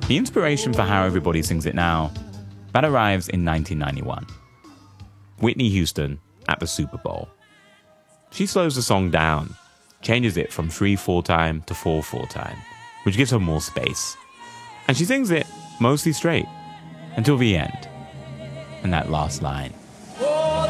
The inspiration for how everybody sings it now, that arrives in 1991. Whitney Houston at the Super Bowl. She slows the song down, changes it from 3/4 time to 4/4 time, which gives her more space. And she sings it mostly straight until the end. And that last line.